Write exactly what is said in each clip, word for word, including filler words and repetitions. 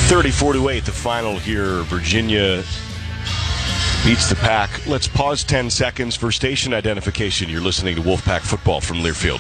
thirty forty-eight, the final here. Virginia beats the Pack. Let's pause ten seconds for station identification. You're listening to Wolfpack Football from Learfield.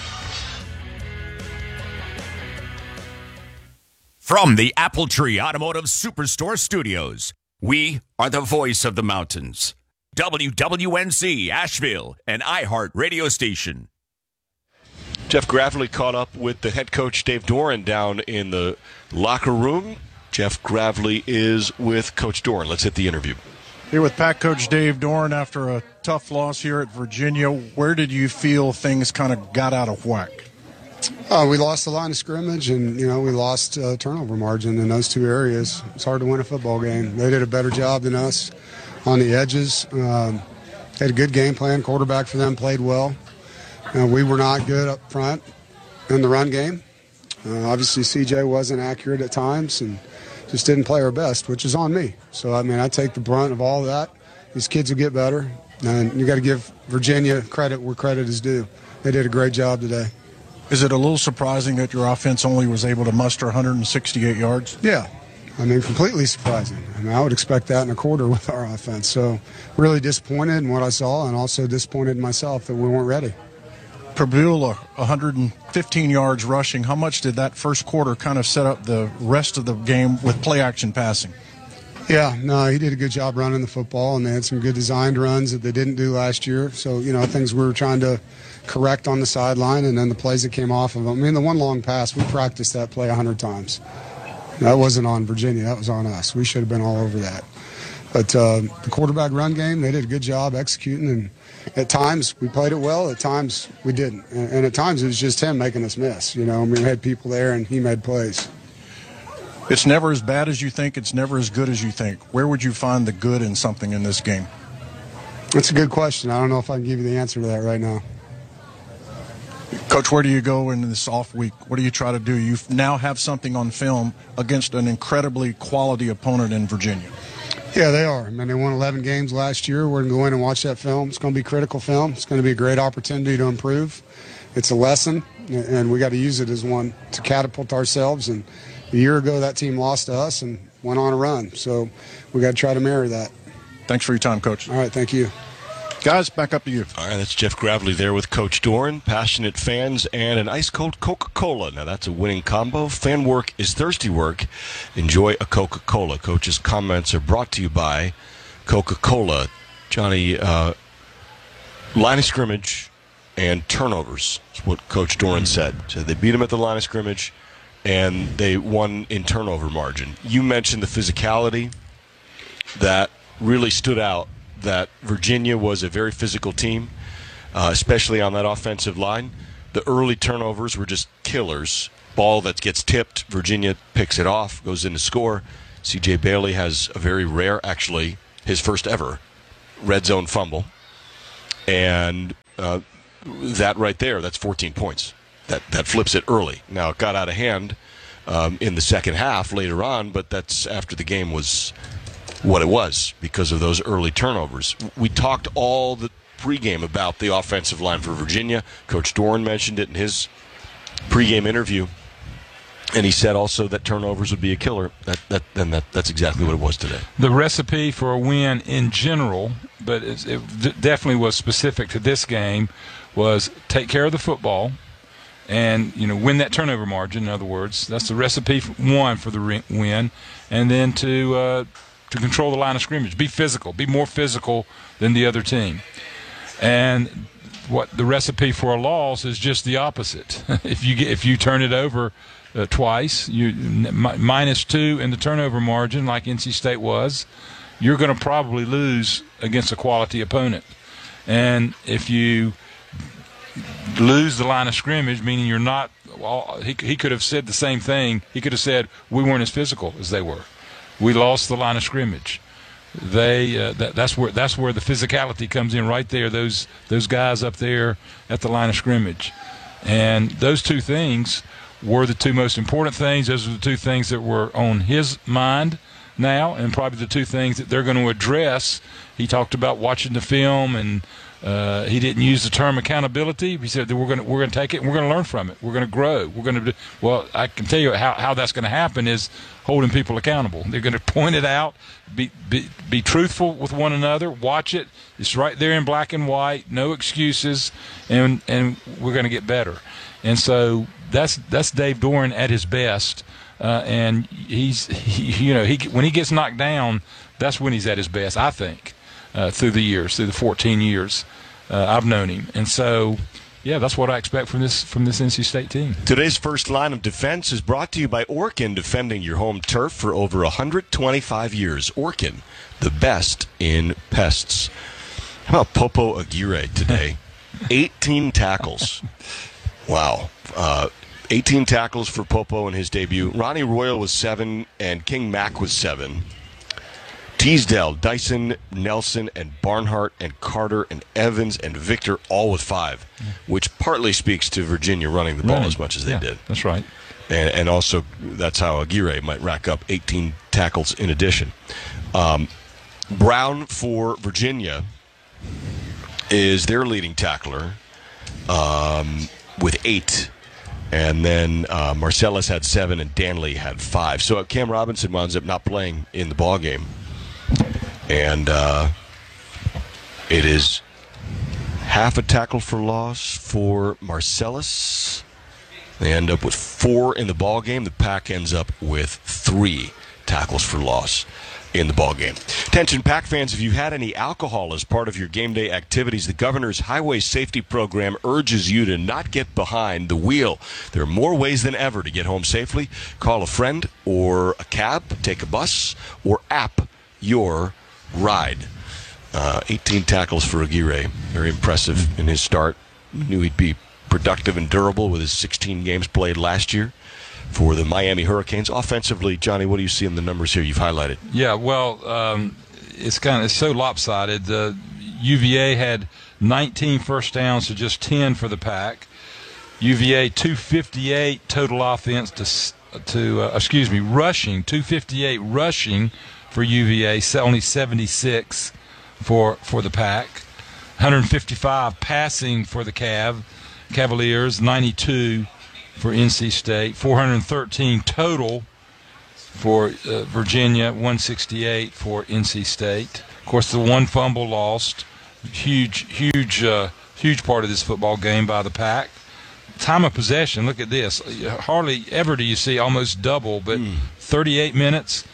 From the Apple Tree Automotive Superstore Studios, we are the voice of the mountains. W W N C, Asheville, an iHeart radio station. Jeff Gravely caught up with the head coach, Dave Doeren, down in the locker room. Jeff Gravely is with Coach Doeren. Let's hit the interview. Here with Pack Coach Dave Doeren after a tough loss here at Virginia. Where did you feel things kind of got out of whack? Uh, we lost the line of scrimmage, and, you know, we lost uh, turnover margin in those two areas. It's hard to win a football game. They did a better job than us on the edges. Um, had a good game plan. Quarterback for them played well. Uh, we were not good up front in the run game. Uh, obviously, C J wasn't accurate at times and just didn't play our best, which is on me. So, I mean, I take the brunt of all of that. These kids will get better, and you got to give Virginia credit where credit is due. They did a great job today. Is it a little surprising that your offense only was able to muster one hundred sixty-eight yards? Yeah. I mean, completely surprising. I mean, I would expect that in a quarter with our offense. So, really disappointed in what I saw, and also disappointed in myself that we weren't ready. Perdula, one hundred fifteen yards rushing. How much did that first quarter kind of set up the rest of the game with play-action passing? Yeah, no, he did a good job running the football, and they had some good designed runs that they didn't do last year. So, you know, things we were trying to correct on the sideline, and then the plays that came off of them. I mean, the one long pass, we practiced that play one hundred times. That wasn't on Virginia. That was on us. We should have been all over that. But uh, the quarterback run game, they did a good job executing, and at times we played it well. At times we didn't. And, and at times it was just him making us miss. You know, I mean, we had people there, and he made plays. It's never as bad as you think. It's never as good as you think. Where would you find the good in something in this game? That's a good question. I don't know if I can give you the answer to that right now. Coach, where do you go in this off week? What do you try to do? You now have something on film against an incredibly quality opponent in Virginia. Yeah, they are. I mean, they won eleven games last year. We're going to go in and watch that film. It's going to be critical film. It's going to be a great opportunity to improve. It's a lesson, and we got to use it as one to catapult ourselves. And a year ago, that team lost to us and went on a run. So we got to try to mirror that. Thanks for your time, Coach. All right, thank you. Guys, back up to you. All right, that's Jeff Gravely there with Coach Doeren, passionate fans, and an ice-cold Coca-Cola. Now, that's a winning combo. Fan work is thirsty work. Enjoy a Coca-Cola. Coach's comments are brought to you by Coca-Cola. Johnny, uh, line of scrimmage and turnovers is what Coach Doeren said. So they beat him at the line of scrimmage, and they won in turnover margin. You mentioned the physicality that really stood out, that Virginia was a very physical team, uh, especially on that offensive line. The early turnovers were just killers. Ball that gets tipped, Virginia picks it off, goes in to score. C J Bailey has a very rare, actually, his first ever red zone fumble. And uh, that right there, that's fourteen points. That, that flips it early. Now, it got out of hand um, in the second half later on, but that's after the game was what it was because of those early turnovers. We talked all the pregame about the offensive line for Virginia. Coach Doeren mentioned it in his pregame interview, and he said also that turnovers would be a killer. That that and that that's exactly what it was today. The recipe for a win in general, but it, it definitely was specific to this game, was take care of the football and, you know, win that turnover margin. In other words, that's the recipe for, one for the win, and then to uh, to control the line of scrimmage, be physical, be more physical than the other team. And what the recipe for a loss is just the opposite. if you get, if you turn it over uh, twice, you m- minus two in the turnover margin, like N C State was, you're going to probably lose against a quality opponent. And if you lose the line of scrimmage, meaning you're not, well, he he could have said the same thing. He could have said we weren't as physical as they were. We lost the line of scrimmage. They uh, that, that's where that's where the physicality comes in right there. Those those guys up there at the line of scrimmage, and those two things were the two most important things. Those are the two things that were on his mind now, and probably the two things that they're going to address. He talked about watching the film and Uh, he didn't use the term accountability. He said that we're going to we're going to take it and we're going to learn from it. We're going to grow. We're going to do, well. I can tell you how, how that's going to happen is holding people accountable. They're going to point it out, be, be be truthful with one another. Watch it. It's right there in black and white. No excuses, and and we're going to get better. And so that's that's Dave Doeren at his best. Uh, and he's he, you know he when he gets knocked down, that's when he's at his best. I think. Uh, through the years, through the fourteen years uh, I've known him, and so yeah, that's what I expect from this from this N C State team. Today's first line of defense is brought to you by Orkin, defending your home turf for over one hundred twenty-five years. Orkin, the best in pests. How about Popo Aguirre today? eighteen tackles. Wow. Uh, eighteen tackles for Popo in his debut. Ronnie Royal was seven, and King Mack was seven. Teasdale, Dyson, Nelson, and Barnhart, and Carter, and Evans, and Victor, all with five, which partly speaks to Virginia running the ball Running. as much as they Yeah, did. That's right. And, and also, that's how Aguirre might rack up eighteen tackles in addition. Um, Brown for Virginia is their leading tackler um, with eight. And then uh, Marcellus had seven, and Danley had five. So Cam Robinson winds up not playing in the ball game. And uh, it is half a tackle for loss for Marcellus. They end up with four in the ball game. The Pack ends up with three tackles for loss in the ball game. Attention, Pack fans, if you've had any alcohol as part of your game day activities, the Governor's Highway Safety Program urges you to not get behind the wheel. There are more ways than ever to get home safely. Call a friend or a cab, take a bus, or app your ride. Uh, eighteen tackles for Aguirre. Very impressive in his start. Knew he'd be productive and durable with his sixteen games played last year for the Miami Hurricanes. Offensively, Johnny, what do you see in the numbers here you've highlighted? Yeah, well, um, it's kind of it's so lopsided. Uh, U V A had nineteen first downs to just ten for the Pack. U V A two fifty-eight total offense to to uh, excuse me rushing two fifty-eight rushing for U V A, only seventy-six for for the Pack. one fifty-five passing for the Cav Cavaliers, ninety-two for N C State, four hundred thirteen total for uh, Virginia, one sixty-eight for N C State. Of course, the one fumble lost, huge, huge, uh, huge part of this football game by the Pack. Time of possession, look at this. Hardly ever do you see almost double, but mm. thirty-eight minutes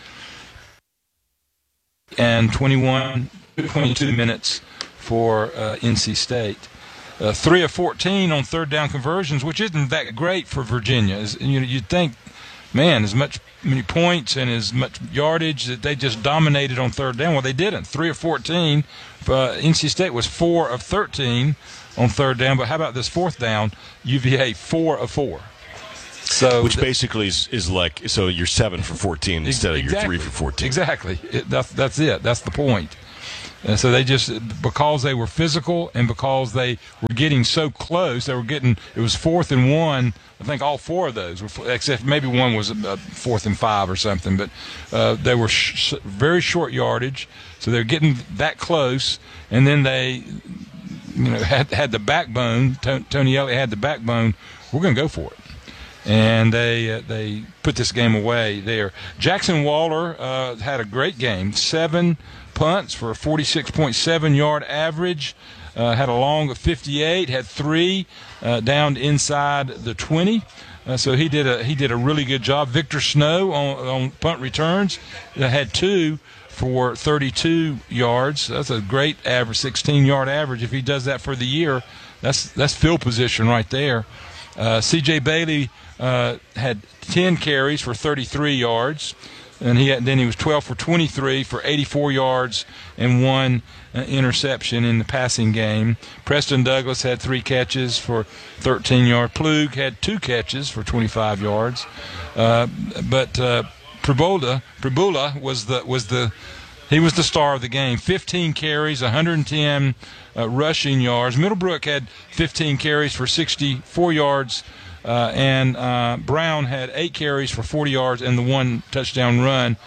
and twenty-one, twenty-two minutes for uh, N C State. Uh, three of fourteen on third down conversions, which isn't that great for Virginia. As, you know, you'd think, man, as much many points and as much yardage that they just dominated on third down. Well, they didn't. Three of fourteen. Uh, N C State was four of thirteen on third down. But how about this fourth down? U V A four of four. So which the, basically is, is like, so you're seven for fourteen instead exactly, of you're three for fourteen. Exactly. It, that's, that's it. That's the point. And so they just, because they were physical and because they were getting so close, they were getting, it was fourth and one. I think all four of those were, except maybe one was a fourth and five or something, but uh, they were sh- very short yardage. So they're getting that close. And then they, you know, had, had the backbone. Tony Elliott had the backbone. We're going to go for it. And they uh, they put this game away there. Jackson Waller uh, had a great game. Seven punts for a forty-six point seven yard average. Uh, had a long of fifty-eight. Had three uh, down inside the twenty. Uh, so he did a he did a really good job. Victor Snow on, on punt returns uh, had two for thirty-two yards. That's a great average, sixteen yard average. If he does that for the year, that's that's field position right there. Uh, C J Bailey uh, had ten carries for thirty-three yards, and he had, then he was twelve for twenty-three for eighty-four yards and one uh, interception in the passing game. Preston Douglas had three catches for thirteen yards. Plug had two catches for twenty-five yards, uh, but uh, Pribula Pribula was the was the he was the star of the game. fifteen carries, one hundred ten uh, rushing yards. Middlebrook had fifteen carries for sixty-four yards, uh, and uh, Brown had eight carries for forty yards and the one touchdown run.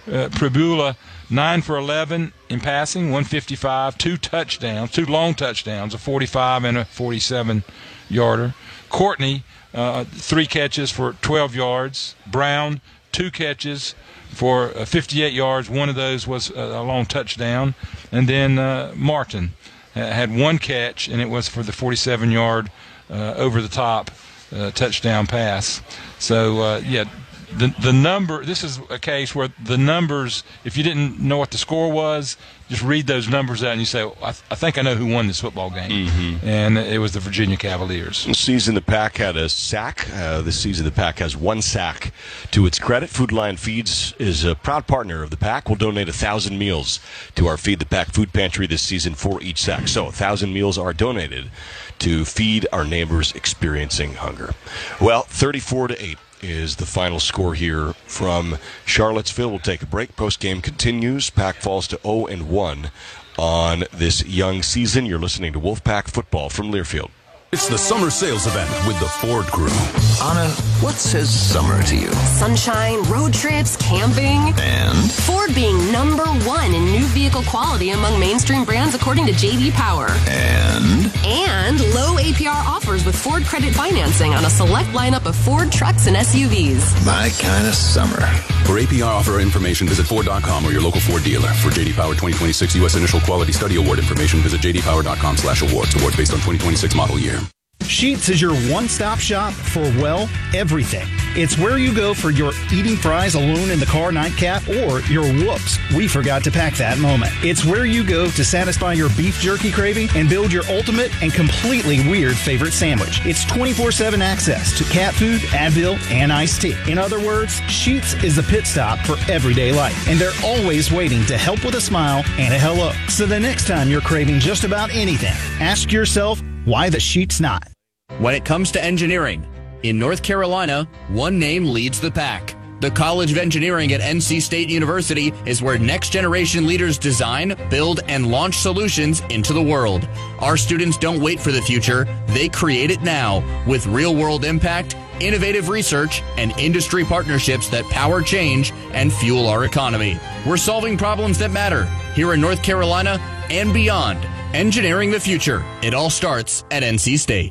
Uh, Pribula, nine for eleven in passing, one fifty-five, two touchdowns, two long touchdowns, a forty-five and a forty-seven yarder. Courtney, uh, three catches for twelve yards. Brown, two catches for uh, fifty-eight yards. One of those was a, a long touchdown. And then uh, Martin uh, had one catch, and it was for the forty-seven yard uh, over the top uh, touchdown pass. So, uh, yeah. The the number, this is a case where the numbers, if you didn't know what the score was, just read those numbers out and you say, well, I, th- I think I know who won this football game. Mm-hmm. And it was the Virginia Cavaliers. This season the Pack had a sack. Uh, this season the Pack has one sack to its credit. Food Lion Feeds is a proud partner of the Pack. We'll donate one thousand meals to our Feed the Pack food pantry this season for each sack. So one thousand meals are donated to feed our neighbors experiencing hunger. Well, thirty-four to eight. Is the final score here from Charlottesville. We'll take a break. Post-game continues. Pack falls to oh and one on this young season. You're listening to Wolfpack Football from Learfield. It's the summer sales event with the Ford Crew. Anna, what says summer to you? Sunshine, road trips, camping. And? Ford being number one in new vehicle quality among mainstream brands according to J D Power. And? And low A P R offers with Ford credit financing on a select lineup of Ford trucks and S U Vs. My kind of summer. For A P R offer information, visit Ford dot com or your local Ford dealer. For J D Power twenty twenty-six U S Initial Quality Study Award information, visit j d power dot com slash awards. Awards based on twenty twenty-six model year. Sheetz is your one-stop shop for, well, everything. It's where you go for your eating fries alone in the car nightcap or your whoops, we forgot to pack that moment. It's where you go to satisfy your beef jerky craving and build your ultimate and completely weird favorite sandwich. It's twenty-four seven access to cat food, Advil, and iced tea. In other words, Sheetz is the pit stop for everyday life, and they're always waiting to help with a smile and a hello. So the next time you're craving just about anything, ask yourself, why the Sheetz not? When it comes to engineering, in North Carolina, one name leads the pack. The College of Engineering at N C State University is where next-generation leaders design, build, and launch solutions into the world. Our students don't wait for the future, they create it now with real-world impact, innovative research, and industry partnerships that power change and fuel our economy. We're solving problems that matter here in North Carolina and beyond. Engineering the future. It all starts at N C State.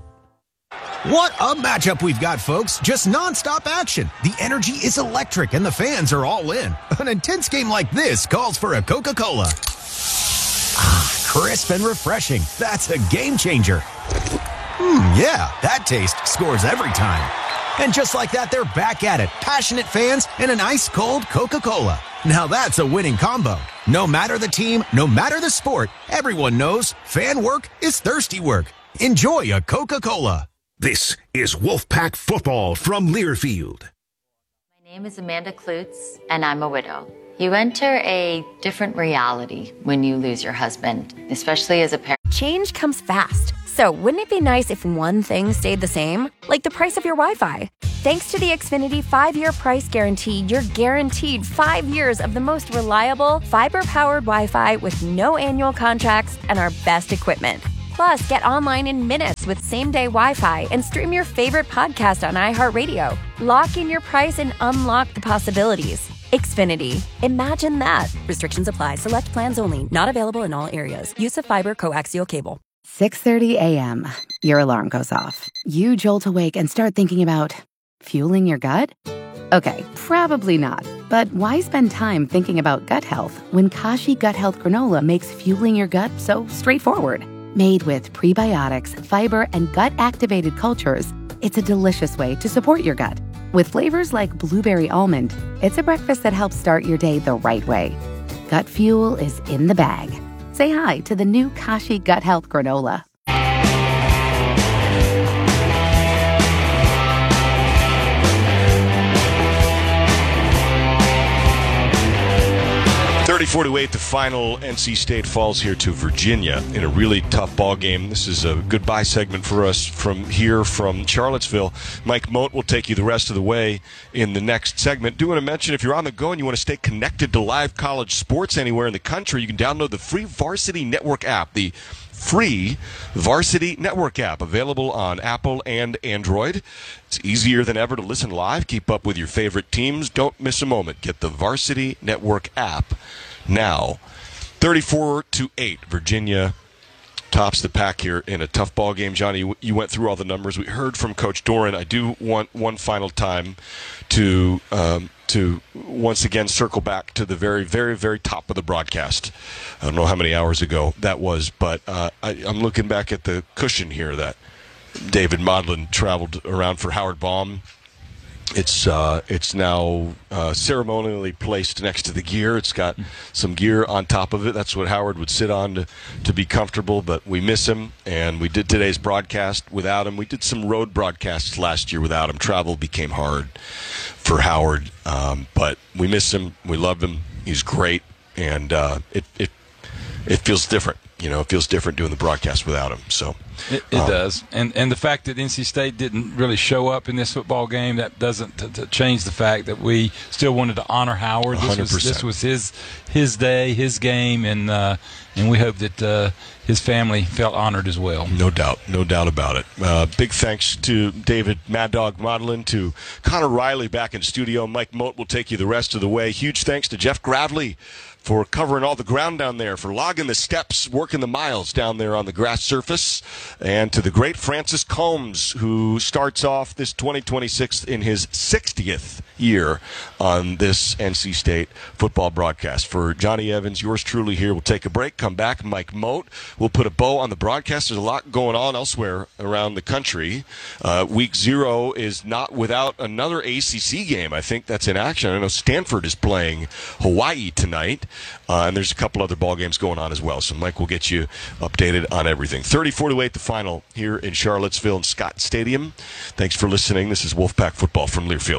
What a matchup we've got, folks. Just nonstop action. The energy is electric and the fans are all in. An intense game like this calls for a Coca-Cola. Ah, crisp and refreshing. That's a game changer. Hmm, yeah, that taste scores every time. And just like that, they're back at it. Passionate fans and an ice-cold Coca-Cola. Now that's a winning combo. No matter the team, no matter the sport, everyone knows fan work is thirsty work. Enjoy a Coca-Cola. This is Wolfpack Football from Learfield. My name is Amanda Klutz, and I'm a widow. You enter a different reality when you lose your husband, especially as a parent. Change comes fast. So wouldn't it be nice if one thing stayed the same? Like the price of your Wi-Fi. Thanks to the Xfinity five-year price guarantee, you're guaranteed five years of the most reliable, fiber-powered Wi-Fi with no annual contracts and our best equipment. Plus, get online in minutes with same-day Wi-Fi and stream your favorite podcast on iHeartRadio. Lock in your price and unlock the possibilities. Xfinity. Imagine that. Restrictions apply. Select plans only. Not available in all areas. Use of fiber coaxial cable. six thirty a.m. Your alarm goes off. You jolt awake and start thinking about fueling your gut? Okay, probably not. But why spend time thinking about gut health when Kashi Gut Health Granola makes fueling your gut so straightforward? Made with prebiotics, fiber, and gut-activated cultures, it's a delicious way to support your gut. With flavors like blueberry almond, it's a breakfast that helps start your day the right way. Gut fuel is in the bag. Say hi to the new Kashi Gut Health Granola. thirty-four to eight, the final. N C State falls here to Virginia in a really tough ball game. This is a goodbye segment for us from here from Charlottesville. Mike Moat will take you the rest of the way in the next segment. Do want to mention, if you're on the go and you want to stay connected to live college sports anywhere in the country, you can download the free Varsity Network app. The free Varsity Network app available on Apple and Android. It's easier than ever to listen live, keep up with your favorite teams. Don't miss a moment. Get the Varsity Network app now. thirty-four to eight, Virginia tops the pack here in a tough ball game. Johnny, you went through all the numbers. We heard from Coach Doeren. I do want one final time to um, to once again circle back to the very, very, very top of the broadcast. I don't know how many hours ago that was, but uh, I, I'm looking back at the cushion here that David Modlin traveled around for Howard Baum. It's uh, it's now uh, ceremonially placed next to the gear. It's got some gear on top of it. That's what Howard would sit on to, to be comfortable, but we miss him, and we did today's broadcast without him. We did some road broadcasts last year without him. Travel became hard for Howard, um, but we miss him. We love him. He's great, and uh, it, it, it feels different. You know, it feels different doing the broadcast without him. So It, it um, does, and and the fact that N C State didn't really show up in this football game, that doesn't t- t- change the fact that we still wanted to honor Howard. This was, this was his his day, his game, and uh, and we hope that uh, his family felt honored as well. No doubt, no doubt about it. Uh, big thanks to David Mad Dog Modlin, to Connor Riley back in studio. Mike Moat will take you the rest of the way. Huge thanks to Jeff Gravely for covering all the ground down there, for logging the steps, working the miles down there on the grass surface, and to the great Francis Combs, who starts off this twenty twenty-six in his sixtieth year on this N C State football broadcast. For Johnny Evans, yours truly here. We'll take a break, come back. Mike Moat will put a bow on the broadcast. There's a lot going on elsewhere around the country. Uh, week zero is not without another A C C game. I think that's in action. I know Stanford is playing Hawaii tonight. Uh, and there's a couple other ball games going on as well. So Mike will get you updated on everything. thirty-four to eight the final here in Charlottesville and Scott Stadium. Thanks for listening. This is Wolfpack Football from Learfield.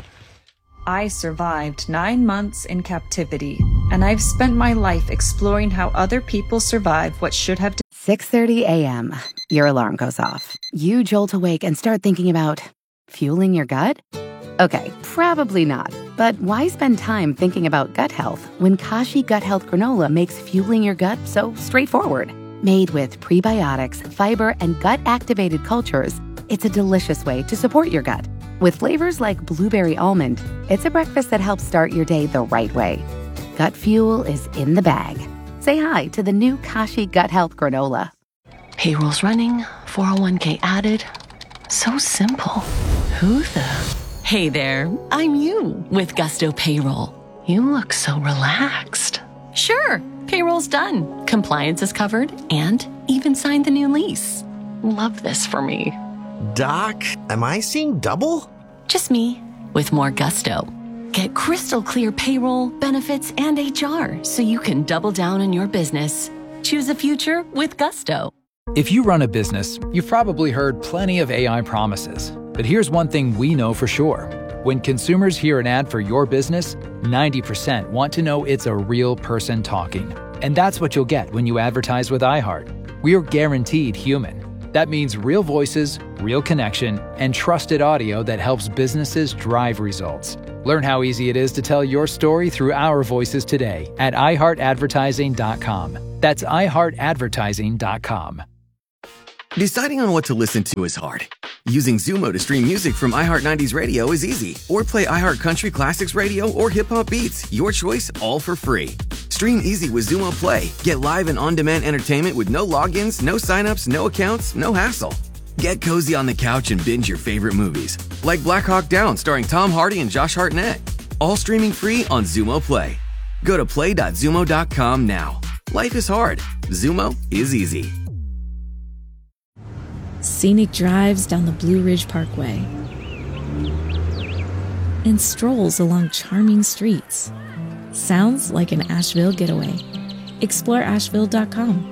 I survived nine months in captivity, and I've spent my life exploring how other people survive what should have... six thirty a.m. Your alarm goes off. You jolt awake and start thinking about fueling your gut? Okay, probably not. But why spend time thinking about gut health when Kashi Gut Health Granola makes fueling your gut so straightforward? Made with prebiotics, fiber, and gut-activated cultures, it's a delicious way to support your gut. With flavors like blueberry almond, it's a breakfast that helps start your day the right way. Gut fuel is in the bag. Say hi to the new Kashi Gut Health Granola. Payroll's running, four oh one k added. So simple. Who the... Hey there, I'm you with Gusto Payroll. You look so relaxed. Sure, payroll's done. Compliance is covered and even signed the new lease. Love this for me. Doc, am I seeing double? Just me with more Gusto. Get crystal clear payroll, benefits, and H R so you can double down on your business. Choose a future with Gusto. If you run a business, you've probably heard plenty of A I promises. But here's one thing we know for sure. When consumers hear an ad for your business, ninety percent want to know it's a real person talking. And that's what you'll get when you advertise with iHeart. We're guaranteed human. That means real voices, real connection, and trusted audio that helps businesses drive results. Learn how easy it is to tell your story through our voices today at i heart advertising dot com. That's i heart advertising dot com. Deciding on what to listen to is hard. Using Zumo to stream music from iHeart nineties Radio is easy. Or play iHeart Country Classics Radio or Hip Hop Beats. Your choice, all for free. Stream easy with Zumo Play. Get live and on-demand entertainment with no logins, no signups, no accounts, no hassle. Get cozy on the couch and binge your favorite movies. Like Black Hawk Down starring Tom Hardy and Josh Hartnett. All streaming free on Zumo Play. Go to play dot zumo dot com now. Life is hard. Zumo is easy. Scenic drives down the Blue Ridge Parkway and strolls along charming streets. Sounds like an Asheville getaway. Explore asheville dot com.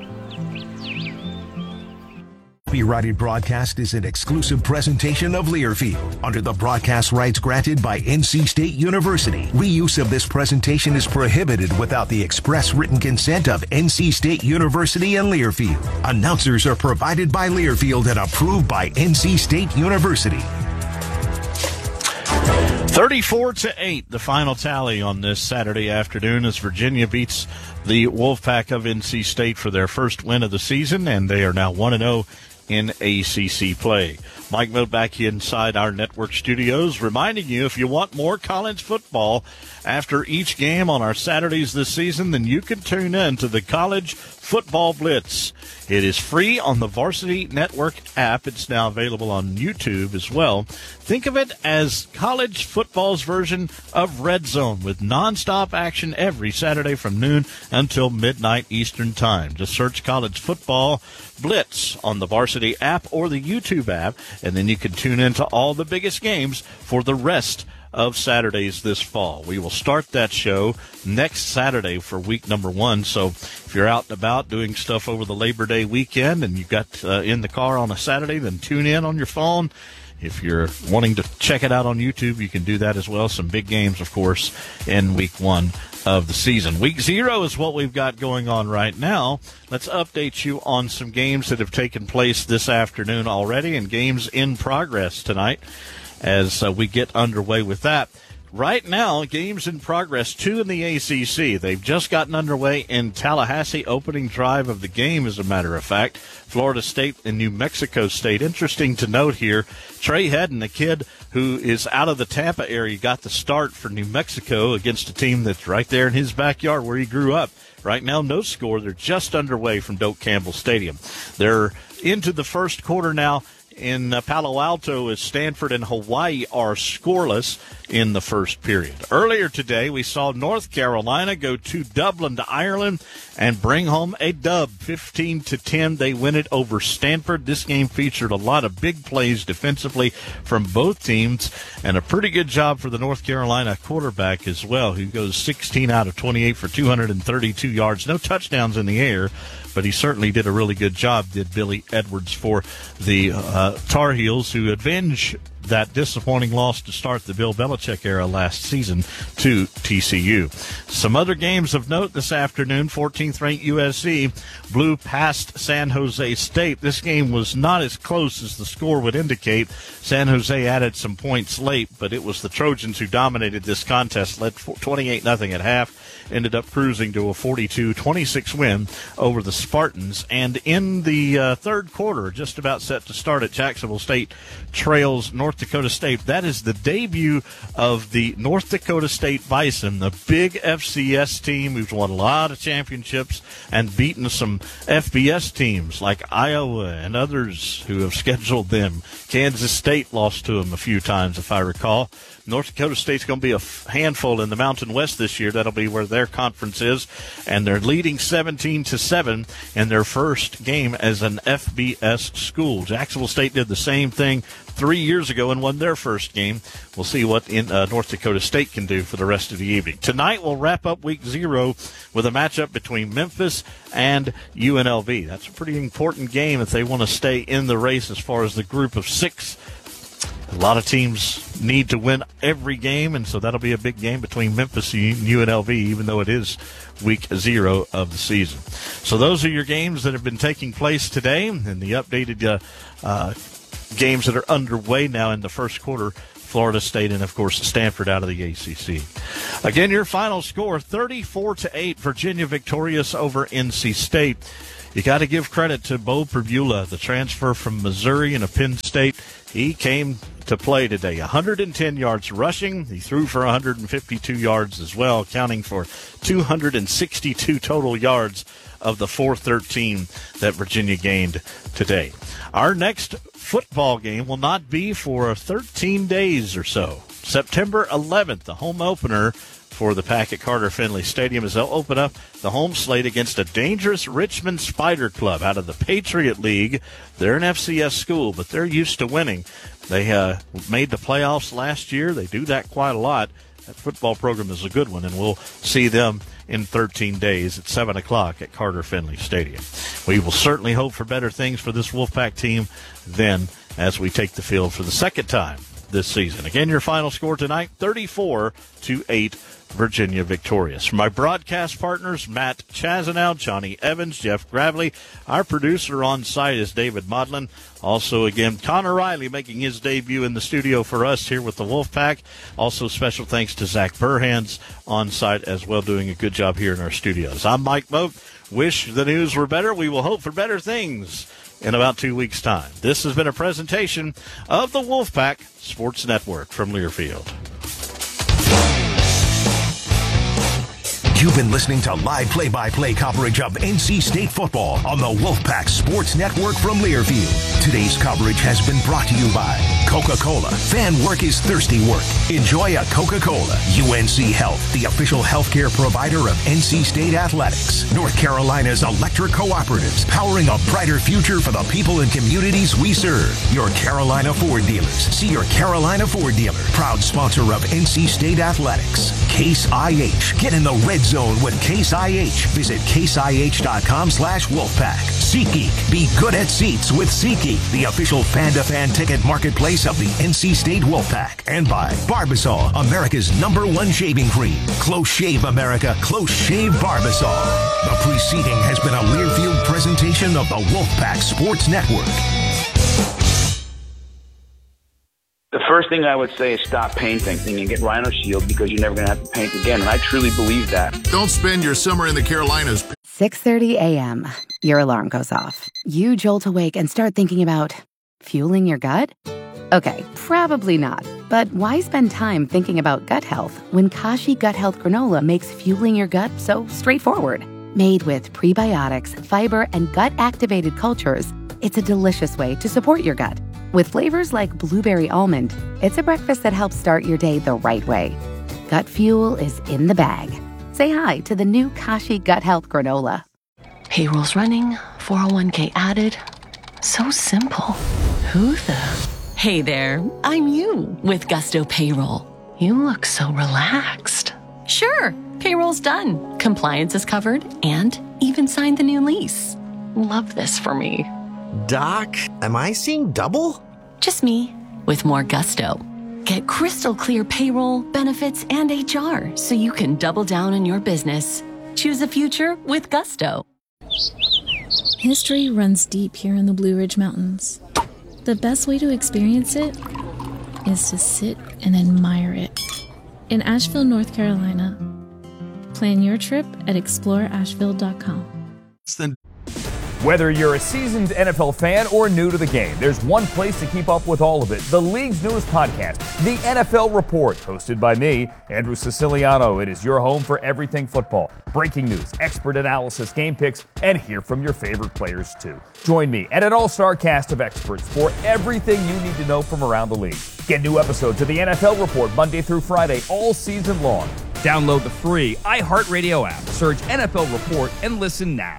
Copyrighted broadcast is an exclusive presentation of Learfield under the broadcast rights granted by N C State University. Reuse of this presentation is prohibited without the express written consent of N C State University and Learfield. Announcers are provided by Learfield and approved by N C State University. thirty-four to eight, the final tally on this Saturday afternoon as Virginia beats the Wolfpack of N C State for their first win of the season, and they are now one and oh in A C C play. Mike Moe back inside our network studios, reminding you if you want more college football after each game on our Saturdays this season, then you can tune in to the College Football Blitz. It is free on the Varsity Network app. It's now available on YouTube as well. Think of it as college football's version of Red Zone, with nonstop action every Saturday from noon until midnight Eastern Time. Just search College Football Blitz on the Varsity app or the YouTube app, and then you can tune into all the biggest games for the rest of Saturdays this fall. We will start that show next Saturday for week number one. So if you're out and about doing stuff over the Labor Day weekend and you got uh, in the car on a Saturday, then tune in on your phone. If you're wanting to check it out on YouTube, you can do that as well. Some big games, of course, in week one of the season. Week zero is what we've got going on right now. Let's update you on some games that have taken place this afternoon already and games in progress tonight as uh, we get underway with that. Right now, games in progress, two in the A C C. They've just gotten underway in Tallahassee, opening drive of the game, as a matter of fact. Florida State and New Mexico State. Interesting to note here, Trey Hedden, the kid who is out of the Tampa area, got the start for New Mexico against a team that's right there in his backyard where he grew up. Right now, no score. They're just underway from Doak Campbell Stadium. They're into the first quarter now. In uh, Palo Alto, as Stanford and Hawaii are scoreless in the first period. Earlier today, we saw North Carolina go to Dublin to Ireland and bring home a dub, fifteen to ten. They win it over Stanford. This game featured a lot of big plays defensively from both teams, and a pretty good job for the North Carolina quarterback as well, who goes sixteen out of twenty-eight for two hundred thirty-two yards. No touchdowns in the air, but he certainly did a really good job, did Billy Edwards, for the uh, Tar Heels, who avenge that disappointing loss to start the Bill Belichick era last season to T C U. Some other games of note this afternoon. fourteenth ranked U S C blew past San Jose State. This game was not as close as the score would indicate. San Jose added some points late, but it was the Trojans who dominated this contest, led twenty-eight nothing at half, ended up cruising to a forty-two twenty-six win over the Spartans. And in the uh, third quarter, just about set to start, at Jacksonville State trails North Dakota State. That is the debut of the North Dakota State Bison, the big F C S team who's won a lot of championships and beaten some F B S teams like Iowa and others who have scheduled them. Kansas State lost to them a few times, if I recall. North Dakota State's going to be a handful in the Mountain West this year. That'll be where their conference is. And they're leading seventeen to seven in their first game as an F B S school. Jacksonville State did the same thing three years ago and won their first game. We'll see what in, uh, North Dakota State can do for the rest of the evening. Tonight we'll wrap up week zero with a matchup between Memphis and U N L V. That's a pretty important game if they want to stay in the race as far as the group of six. A lot of teams need to win every game, and so that'll be a big game between Memphis and U N L V, even though it is week zero of the season. So those are your games that have been taking place today, and the updated uh, uh, games that are underway now in the first quarter. Florida State and, of course, Stanford out of the A C C. Again, your final score, thirty-four to eight, Virginia victorious over N C State. You got to give credit to Bo Pribula, the transfer from Missouri and a Penn State. He came to play today. one hundred ten yards rushing. He threw for one hundred fifty-two yards as well, accounting for two hundred sixty-two total yards of the four thirteen that Virginia gained today. Our next football game will not be for thirteen days or so. September eleventh, the home opener for the Pack at Carter Finley Stadium, as they'll open up the home slate against a dangerous Richmond Spider Club out of the Patriot League. They're an F C S school, but they're used to winning. They uh, made the playoffs last year. They do that quite a lot. That football program is a good one, and we'll see them in thirteen days at seven o'clock at Carter Finley Stadium. We will certainly hope for better things for this Wolfpack team then as we take the field for the second time this season. Again, your final score tonight, thirty-four to eight, Virginia victorious. For my broadcast partners, Matt Chazanow, Johnny Evans, Jeff Gravely. Our producer on site is David Modlin. Also, again, Connor Riley making his debut in the studio for us here with the Wolfpack. Also, special thanks to Zach Burhands on site as well, doing a good job here in our studios. I'm Mike Moak. Wish the news were better. We will hope for better things in about two weeks' time. This has been a presentation of the Wolfpack Sports Network from Learfield. You've been listening to live play-by-play coverage of N C State football on the Wolfpack Sports Network from Learfield. Today's coverage has been brought to you by Coca-Cola. Fan work is thirsty work. Enjoy a Coca-Cola. U N C Health, the official healthcare provider of N C State athletics. North Carolina's electric cooperatives, powering a brighter future for the people and communities we serve. Your Carolina Ford dealers. See your Carolina Ford dealer. Proud sponsor of N C State athletics. Case I H. Get in the red zone with Case I H. Visit caseih.com slash Wolfpack. SeatGeek. Be good at seats with SeatGeek, the official fan-to-fan ticket marketplace of the N C State Wolfpack. And by Barbasol, America's number one shaving cream. Close Shave America. Close Shave Barbasol. The preceding has been a Learfield presentation of the Wolfpack Sports Network. The first thing I would say is stop painting and get Rhino Shield, because you're never going to have to paint again. And I truly believe that. Don't spend your summer in the Carolinas. six thirty a.m. Your alarm goes off. You jolt awake and start thinking about fueling your gut? Okay, probably not. But why spend time thinking about gut health when Kashi Gut Health Granola makes fueling your gut so straightforward? Made with prebiotics, fiber, and gut-activated cultures, it's a delicious way to support your gut. With flavors like blueberry almond, it's a breakfast that helps start your day the right way. Gut fuel is in the bag. Say hi to the new Kashi Gut Health Granola. Payroll's running, four oh one k added. So simple. Who the? Hey there, I'm you with Gusto Payroll. You look so relaxed. Sure, payroll's done. Compliance is covered and even signed the new lease. Love this for me. Doc, am I seeing double? Just me, with more gusto. Get crystal clear payroll, benefits, and H R so you can double down on your business. Choose a future with gusto. History runs deep here in the Blue Ridge Mountains. The best way to experience it is to sit and admire it. In Asheville, North Carolina. Plan your trip at explore asheville dot com. Whether you're a seasoned N F L fan or new to the game, there's one place to keep up with all of it. The league's newest podcast, The N F L Report, hosted by me, Andrew Siciliano. It is your home for everything football. Breaking news, expert analysis, game picks, and hear from your favorite players, too. Join me and an all-star cast of experts for everything you need to know from around the league. Get new episodes of The N F L Report Monday through Friday all season long. Download the free iHeartRadio app, search N F L Report, and listen now.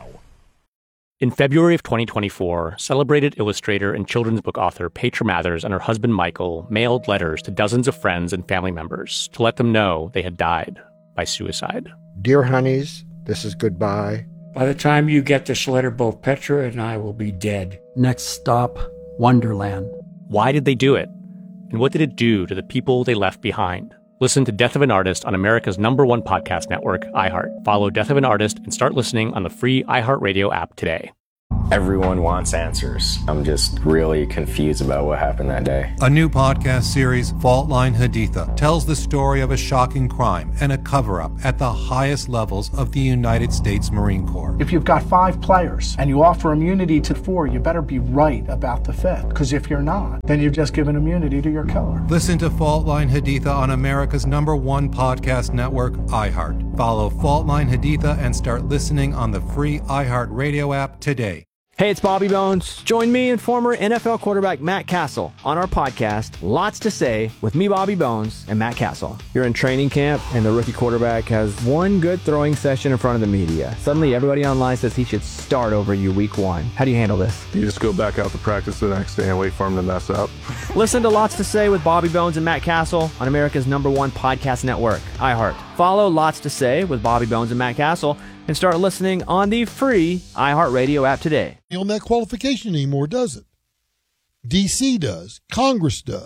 In February of twenty twenty-four, celebrated illustrator and children's book author Petra Mathers and her husband Michael mailed letters to dozens of friends and family members to let them know they had died by suicide. Dear honeys, this is goodbye. By the time you get this letter, both Petra and I will be dead. Next stop, Wonderland. Why did they do it? And what did it do to the people they left behind? Listen to Death of an Artist on America's number one podcast network, iHeart. Follow Death of an Artist and start listening on the free iHeartRadio app today. Everyone wants answers. I'm just really confused about what happened that day. A new podcast series, Fault Line Haditha, tells the story of a shocking crime and a cover-up at the highest levels of the United States Marine Corps. If you've got five players and you offer immunity to four, you better be right about the fifth. Because if you're not, then you've just given immunity to your killer. Listen to Fault Line Haditha on America's number one podcast network, iHeart. Follow Fault Line Haditha and start listening on the free iHeartRadio app today. Hey, it's Bobby Bones. Join me and former N F L quarterback Matt Castle on our podcast, Lots to Say, with me, Bobby Bones, and Matt Castle. You're in training camp, and the rookie quarterback has one good throwing session in front of the media. Suddenly, everybody online says he should start over you week one. How do you handle this? You just go back out to practice the next day and wait for him to mess up. Listen to Lots to Say with Bobby Bones and Matt Castle on America's number one podcast network, iHeart. Follow Lots to Say with Bobby Bones and Matt Castle and start listening on the free iHeartRadio app today. On that qualification anymore, does it? D C does. Congress does.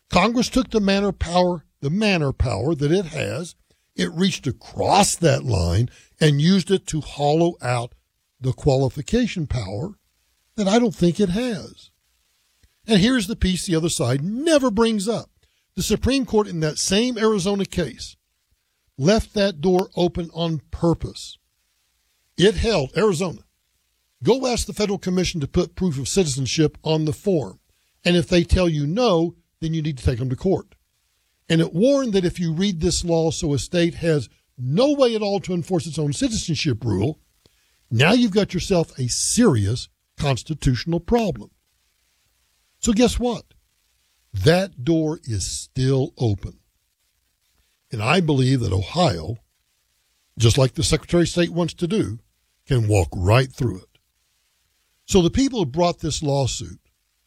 Congress took the manner power, the manner power that it has. It reached across that line and used it to hollow out the qualification power that I don't think it has. And here's the piece the other side never brings up. The Supreme Court in that same Arizona case left that door open on purpose. It held, Arizona, go ask the Federal Commission to put proof of citizenship on the form. And if they tell you no, then you need to take them to court. And it warned that if you read this law so a state has no way at all to enforce its own citizenship rule, now you've got yourself a serious constitutional problem. So guess what? That door is still open. And I believe that Ohio, just like the Secretary of State wants to do, can walk right through it. So the people who brought this lawsuit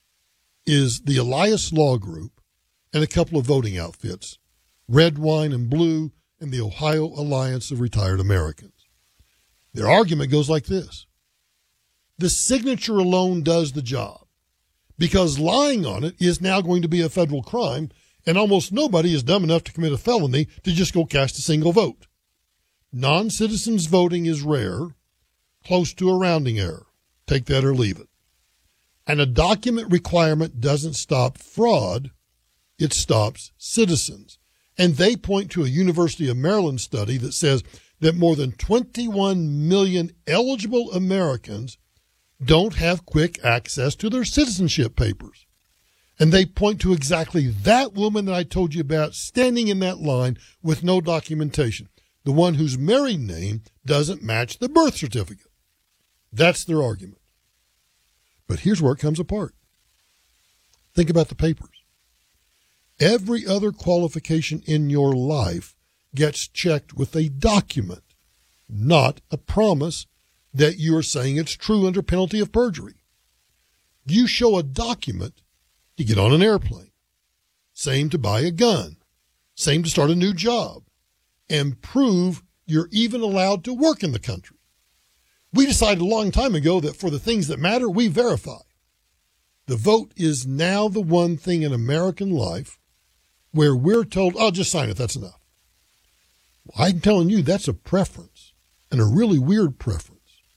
is the Elias Law Group and a couple of voting outfits, Red Wine and Blue and the Ohio Alliance of Retired Americans. Their argument goes like this. The signature alone does the job because lying on it is now going to be a federal crime, and almost nobody is dumb enough to commit a felony to just go cast a single vote. Non-citizens voting is rare, close to a rounding error. Take that or leave it. And a document requirement doesn't stop fraud, it stops citizens. And they point to a University of Maryland study that says that more than twenty-one million eligible Americans don't have quick access to their citizenship papers. And they point to exactly that woman that I told you about standing in that line with no documentation, the one whose married name doesn't match the birth certificate. That's their argument. But here's where it comes apart. Think about the papers. Every other qualification in your life gets checked with a document, not a promise that you're saying it's true under penalty of perjury. You show a document to get on an airplane, same to buy a gun, same to start a new job, and prove you're even allowed to work in the country. We decided a long time ago that for the things that matter, we verify. The vote is now the one thing in American life where we're told, oh, just sign it, that's enough. Well, I'm telling you, that's a preference, and a really weird preference.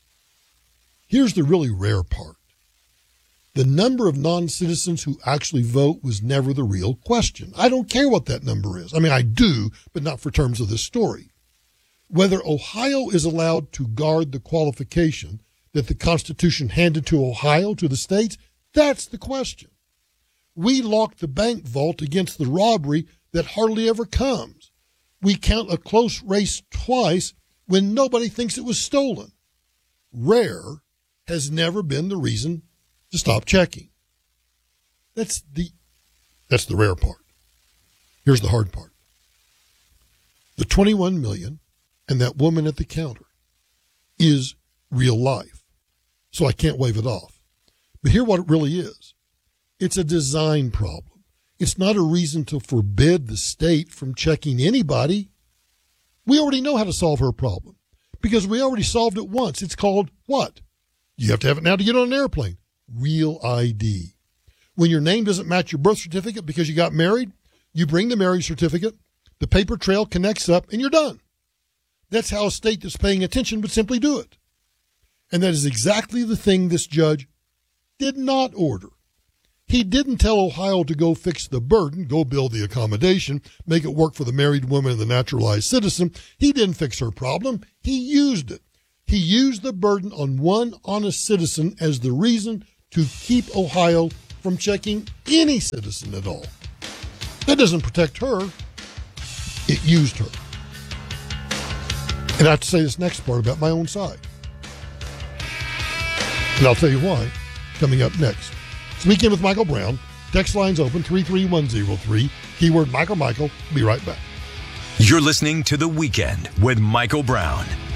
Here's the really rare part. The number of non-citizens who actually vote was never the real question. I don't care what that number is. I mean, I do, but not for terms of this story. Whether Ohio is allowed to guard the qualification that the Constitution handed to Ohio, to the states, that's the question. We lock the bank vault against the robbery that hardly ever comes. We count a close race twice when nobody thinks it was stolen. Rare has never been the reason to stop checking. That's the, that's the rare part. Here's the hard part. The twenty-one million and that woman at the counter is real life. So I can't wave it off. But here's what it really is. It's a design problem. It's not a reason to forbid the state from checking anybody. We already know how to solve her problem because we already solved it once. It's called what? You have to have it now to get on an airplane. Real I D. When your name doesn't match your birth certificate because you got married, you bring the marriage certificate, the paper trail connects up, and you're done. That's how a state that's paying attention would simply do it. And that is exactly the thing this judge did not order. He didn't tell Ohio to go fix the burden, go build the accommodation, make it work for the married woman and the naturalized citizen. He didn't fix her problem. He used it. He used the burden on one honest citizen as the reason to keep Ohio from checking any citizen at all. That doesn't protect her. It used her. And I have to say this next part about my own side. And I'll tell you why coming up next. It's Weekend with Michael Brown. Text lines open three three one zero three. Keyword Michael Michael. Be right back. You're listening to The Weekend with Michael Brown